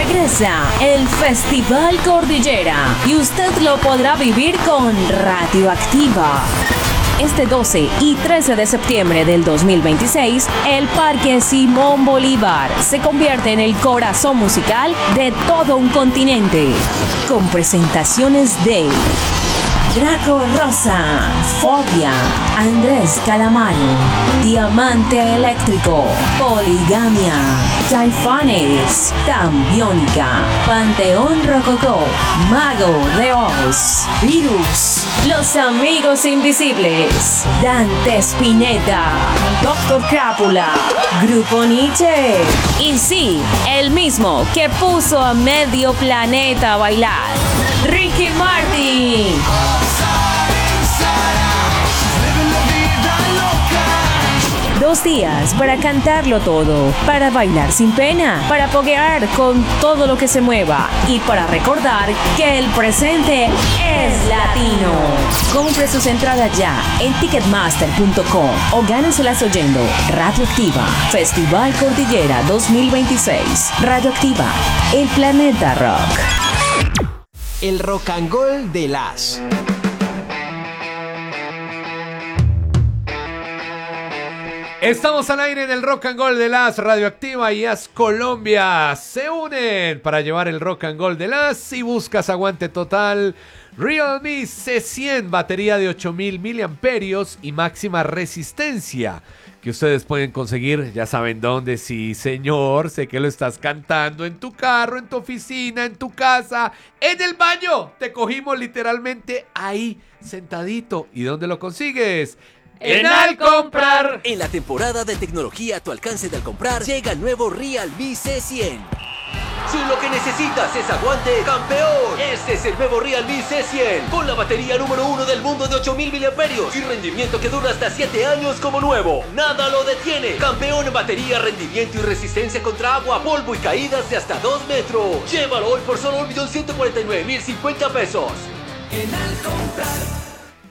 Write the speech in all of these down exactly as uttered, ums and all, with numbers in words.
Regresa el Festival Cordillera y usted lo podrá vivir con Radioactiva. Este doce y trece de septiembre del dos mil veintiséis, el Parque Simón Bolívar se convierte en el corazón musical de todo un continente, con presentaciones de Draco Rosa, Fobia, Andrés Calamaro, Diamante Eléctrico, Poligamia, Taifanes, Tambiónica, Panteón Rococó, Mago de Oz, Virus, Los Amigos Invisibles, Dante Spinetta, Doctor Crápula, Grupo Nietzsche y sí, el mismo que puso a medio planeta a bailar, Ricky Martin. Dos días para cantarlo todo, para bailar sin pena, para poguear con todo lo que se mueva y para recordar que el presente es latino. Compre sus entradas ya en ticketmaster punto com o gáneselas oyendo Radioactiva, Festival Cordillera dos mil veintiséis. Radioactiva, el planeta rock. El rock and roll de las... Estamos al aire en el Rock and Roll de las Radioactiva y As Colombia se unen para llevar el Rock and Roll de las. Si buscas aguante total, Realme C cien, batería de ocho mil miliamperios y máxima resistencia, que ustedes pueden conseguir, ya saben dónde. Sí, señor, sé que lo estás cantando en tu carro, en tu oficina, en tu casa, en el baño. Te cogimos literalmente ahí, sentadito. ¿Y dónde lo consigues? En Alcomprar. En la temporada de tecnología a tu alcance de Alcomprar, llega el nuevo Realme C cien. Si lo que necesitas es aguante, campeón, este es el nuevo Realme C cien, con la batería número uno del mundo de ocho mil miliamperios y rendimiento que dura hasta siete años como nuevo. Nada lo detiene. Campeón en batería, rendimiento y resistencia contra agua, polvo y caídas de hasta dos metros. Llévalo hoy por solo un millón ciento cuarenta y nueve mil cincuenta pesos. En Alcomprar.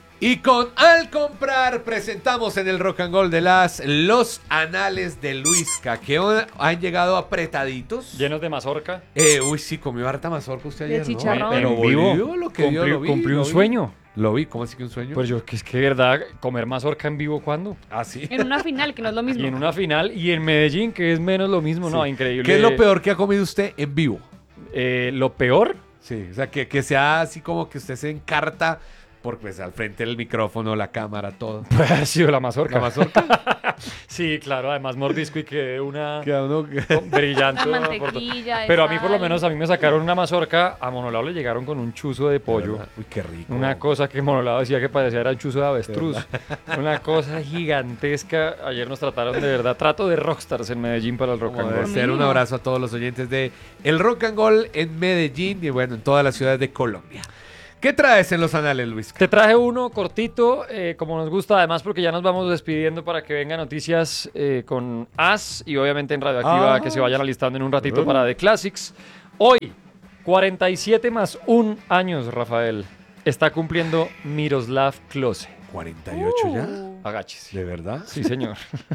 Y con Alcomprar presentamos en el Rock and Roll de las los anales de Luisca, que han llegado apretaditos. Llenos de mazorca. Eh, uy, sí, comió harta mazorca usted ayer, de ¿no? chicharrón. En Pero vivo. volvió lo que dio, Cumplí, lo vi, cumplí lo un vi. sueño. Lo vi, ¿cómo así que un sueño? Pues yo, que es que de verdad, comer mazorca en vivo, ¿cuándo? Ah, sí. En una final, que no es lo mismo. Y en una final, y en Medellín, que es menos lo mismo, Sí. no, increíble. ¿Qué es lo peor que ha comido usted en vivo? Eh, lo peor, Sí, o sea, que, que sea así como que usted se encarta por, pues, al frente del micrófono, la cámara, todo. pues ha sido la mazorca. ¿La mazorca? Sí, claro, además mordisco y quedé una Queda uno... brillante. Una ¿no? Por- mantequilla de Pero a mí por lo sal. menos a mí me sacaron una mazorca, a Monolao le llegaron con un chuzo de pollo. Uy, qué rico. Una cosa que Monolao decía que parecía era un chuzo de avestruz. Una cosa gigantesca. Ayer nos trataron de verdad. Trato de rockstars en Medellín para el rock Como and debe roll. ser. Un abrazo a todos los oyentes de El Rock and Roll en Medellín y bueno, en todas las ciudades de Colombia. ¿Qué traes en los anales, Luis? Te traje uno cortito, eh, como nos gusta, además porque ya nos vamos despidiendo para que vengan noticias eh, con As y obviamente en Radioactiva Ah. que se vayan alistando en un ratito para The Classics. Hoy, cuarenta y siete más un años, Rafael, está cumpliendo Miroslav Klose. ¿cuarenta y ocho ya? Agáchese. ¿De verdad? Sí, señor.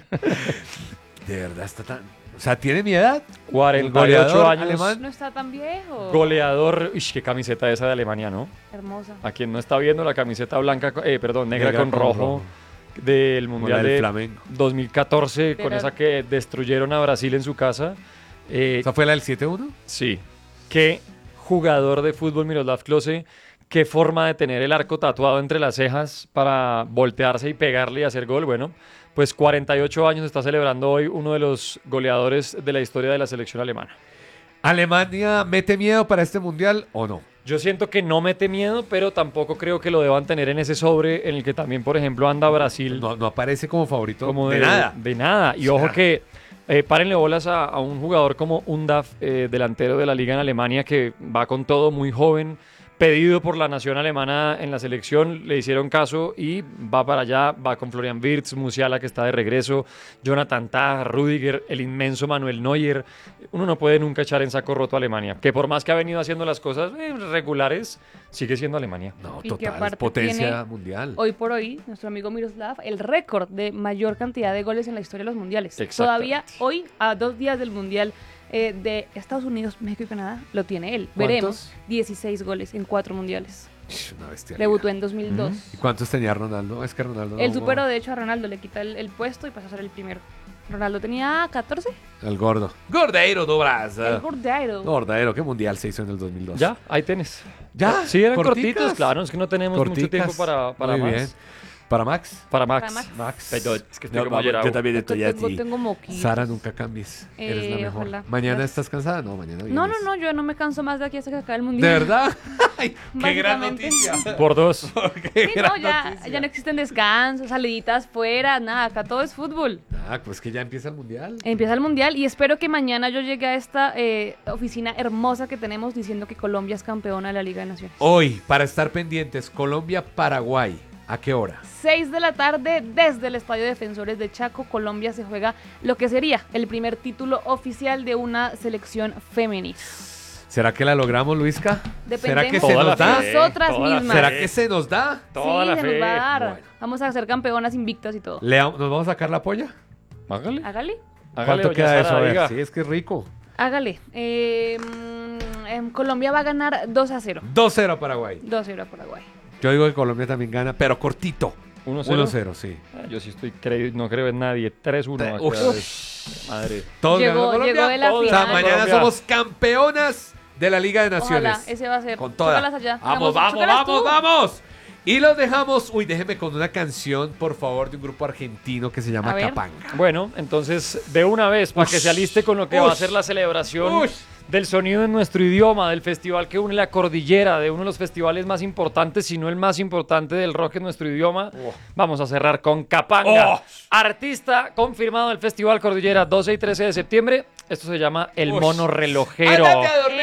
¿De verdad está tan...? O sea, ¿tiene mi edad? cuarenta y ocho goleador años. alemán. No está tan viejo. Goleador. Uy, qué camiseta esa de Alemania, ¿no? Hermosa. A quien no está viendo la camiseta blanca, co- eh, perdón, negra, Negra con, con rojo, rojo. del Como Mundial la del de Flamengo. dos mil catorce, con Pero- esa que destruyeron a Brasil en su casa. Eh, ¿Esa fue la del siete uno? sí. Qué jugador de fútbol Miroslav Klose. Qué forma de tener el arco tatuado entre las cejas para voltearse y pegarle y hacer gol. Bueno, pues cuarenta y ocho años está celebrando hoy uno de los goleadores de la historia de la selección alemana. ¿Alemania mete miedo para este mundial o no? Yo siento que no mete miedo, pero tampoco creo que lo deban tener en ese sobre en el que también, por ejemplo, anda Brasil. No, no aparece como favorito como de, nada. De nada. Y O ojo sea. que eh, párenle bolas a, a un jugador como Undaf, eh, delantero de la liga en Alemania, que va con todo, muy joven, pedido por la nación alemana en la selección, le hicieron caso y va para allá, va con Florian Wirtz, Musiala que está de regreso, Jonathan Tah, Rüdiger, el inmenso Manuel Neuer. Uno no puede nunca echar en saco roto a Alemania, que por más que ha venido haciendo las cosas eh, regulares, sigue siendo Alemania. No, Y que total, es aparte potencia tiene- mundial. Hoy por hoy, nuestro amigo Miroslav, el récord de mayor cantidad de goles en la historia de los mundiales. Exactamente. Todavía hoy, a dos días del mundial eh, de Estados Unidos, México y Canadá, lo tiene él. ¿Cuántos? Veremos. dieciséis goles en cuatro mundiales. Una bestia. Debutó en dos mil dos. ¿Y cuántos tenía Ronaldo? Es que Ronaldo Él no- superó, de hecho, a Ronaldo, le quita el, el puesto y pasó a ser el primero. Ronaldo tenía catorce. El gordo. Gordeiro do El Brasil. Gordeiro. Gordeiro, ¿qué mundial se hizo en el dos mil dos? Ya, ahí tenés. ¿Ya? Sí, eran ¿Corticas? cortitos, claro, es que no tenemos mucho Corticas. tiempo para, para Muy más. bien. ¿Para Max? Para Max. Para Max. Max. Perdón, es que estoy No, como vamos, Gerardo. yo también estoy tengo, así. tengo moquillos. Sara, nunca cambies. Eres la Eh, mejor. ojalá. ¿Mañana Gracias. estás cansada? No, mañana vienes. No, no, no, yo no me canso más de aquí hasta que acabe el ¿De mundial. verdad? Ay, ¡qué gran Básicamente. noticia! Por dos. ¡Qué Sí, no, gran ya, noticia! ya no existen descansos, saliditas fuera, nada, acá todo es fútbol. Ah, pues que ya empieza el mundial. Empieza el mundial y espero que mañana yo llegue a esta eh, oficina hermosa que tenemos diciendo que Colombia es campeona de la Liga de Naciones. Hoy, para estar pendientes, Colombia-Paraguay. ¿A qué hora? seis de la tarde desde el Estadio Defensores de Chaco, Colombia se juega lo que sería el primer título oficial de una selección femenina. ¿Será que la logramos, Luisca? ¿Será que Dependemos se Toda nos la da? fe. Nosotras toda la mismas. ¿Será fe. que se nos da? Toda sí, la se fe. nos va a dar. Bueno. Vamos a ser campeonas invictas y todo. ¿Le ¿Nos vamos a sacar la polla? Hágale. Hágale. Hágale, ¿Cuánto doña queda Sara, eso? A ver, diga. sí, es que es rico. Hágale. Eh, mm, em, Colombia va a ganar dos a cero. dos cero Paraguay. dos a cero a Paraguay. Yo digo que Colombia también gana, pero cortito. uno cero. uno cero, sí. Ah, Yo sí estoy creo, no creo en nadie. tres uno. Tre- acá Uf. es- Madre. Todos Llegó- ganando Colombia. llegó de la O sea, final. mañana Colombia. somos campeonas de la Liga de Naciones. Ojalá, ese va a ser. Con todas. Chócalas allá. Vamos, Hagamos- vamos, chócalas vamos, tú. vamos. Y los dejamos. Uy, déjeme con una canción, por favor, de un grupo argentino que se llama A ver. Capanga. Bueno, entonces, de una vez, para que se aliste con lo que va a Ush. ser la celebración Ush. del sonido en nuestro idioma, del festival que une la cordillera, de uno de los festivales más importantes, si no el más importante del rock en nuestro idioma. Vamos a cerrar con Capanga, Oh. artista confirmado del Festival Cordillera doce y trece de septiembre. Esto se llama El Ush. Mono Relojero. Ándate a dormir,